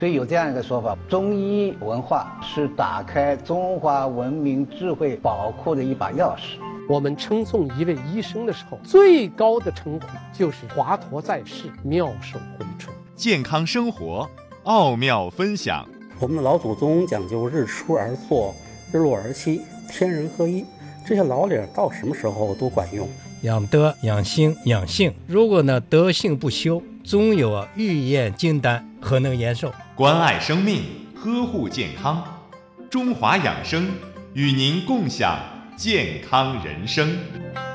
所以有这样一个说法，中医文化是打开中华文明智慧宝库的一把钥匙。 我们称颂一位医生的时候，最高的称呼就是华佗在世，妙手回春。 健康生活奥妙分享。 我们的老祖宗讲究日出而作，日落而息，天人合一，这些老理到什么时候都管用。 养德、养心、养性，如果呢德性不修，终有欲验金丹，何能延寿？ 关爱生命，呵护健康，中华养生与您共享健康人生。